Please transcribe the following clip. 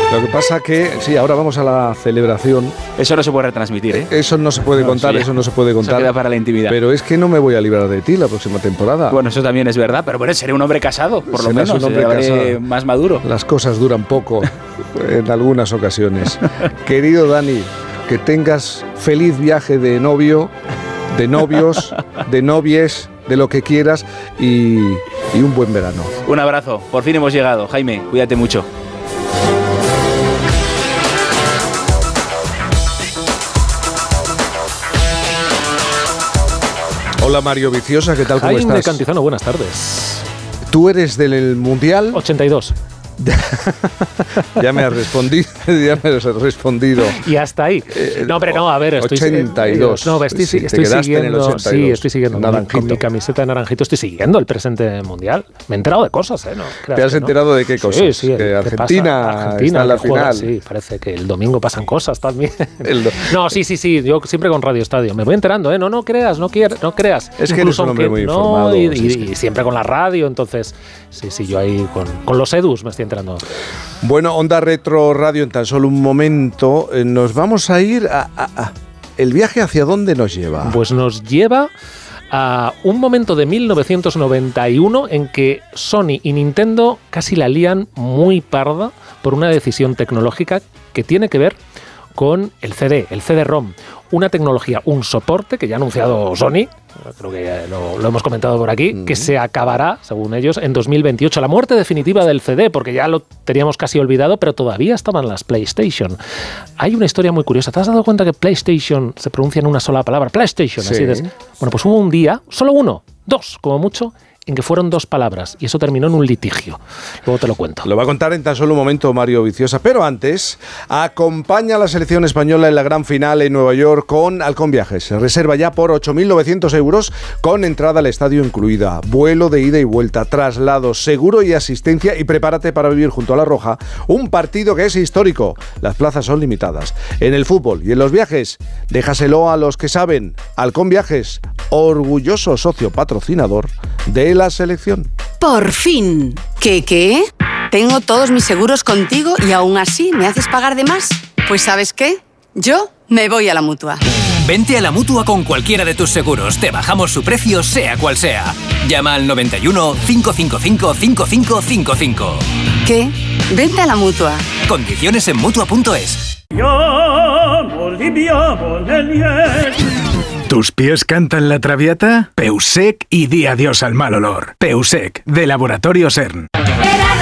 Lo que pasa que, sí, ahora vamos a la celebración. Eso no se puede retransmitir, ¿eh? Eso no se puede contar, sí, eso no se puede contar. Eso queda para la intimidad. Pero es que no me voy a librar de ti la próxima temporada. Bueno, eso también es verdad, pero bueno, seré un hombre casado, por lo menos, un hombre casado. Más maduro. Las cosas duran poco en algunas ocasiones. Querido Dani, que tengas feliz viaje de novio, de novios, de novies, de lo que quieras y un buen verano. Un abrazo, por fin hemos llegado. Jaime, cuídate mucho. Hola Mario Viciosa, ¿qué tal? ¿Cómo estás? Jaime Cantizano, buenas tardes. ¿Tú eres del Mundial? 82. Ya me has respondido. Y hasta ahí. No, hombre, no, a ver, estoy 82. No, estoy siguiendo. Sí, estoy siguiendo. Con mi camiseta de naranjito estoy siguiendo el presente mundial. Me he enterado de cosas, ¿eh? No, ¿te has enterado de qué cosas? Sí, que Argentina está en la final. Sí, parece que el domingo pasan cosas también. No, sí. Yo siempre con Radio Estadio. Me voy enterando, ¿eh? No creas. Es que eres un hombre muy informado. Y siempre con la radio, entonces. Sí, yo ahí con los edus me estoy enterando. Bueno, Onda Retro Radio, en tan solo un momento nos vamos a ir a ¿el viaje hacia dónde nos lleva? Pues nos lleva a un momento de 1991 en que Sony y Nintendo casi la lían muy parda por una decisión tecnológica que tiene que ver con el CD-ROM, una tecnología, un soporte que ya ha anunciado Sony, creo que ya lo hemos comentado por aquí, que se acabará, según ellos, en 2028. La muerte definitiva del CD, porque ya lo teníamos casi olvidado, pero todavía estaban las PlayStation. Hay una historia muy curiosa. ¿Te has dado cuenta que PlayStation se pronuncia en una sola palabra? PlayStation, sí. Así es. Bueno, pues hubo un día, solo uno, dos, como mucho, en que fueron dos palabras, y eso terminó en un litigio. Luego te lo cuento. Lo va a contar en tan solo un momento Mario Viciosa, pero antes, acompaña a la selección española en la gran final en Nueva York con Halcón Viajes. Se reserva ya por 8.900 euros con entrada al estadio incluida, vuelo de ida y vuelta, traslado, seguro y asistencia, y prepárate para vivir junto a La Roja un partido que es histórico. Las plazas son limitadas. En el fútbol y en los viajes, déjaselo a los que saben. Halcón Viajes, orgulloso socio patrocinador de la selección. Por fin. ¿Qué? Tengo todos mis seguros contigo y aún así me haces pagar de más. Pues ¿sabes qué? Yo me voy a la Mutua. Vente a la Mutua con cualquiera de tus seguros. Te bajamos su precio, sea cual sea. Llama al 91 555 5555. ¿Qué? Vente a la Mutua. Condiciones en Mutua.es. ¿Tus pies cantan la traviata? Peusec y di adiós al mal olor. Peusec, de Laboratorio CERN.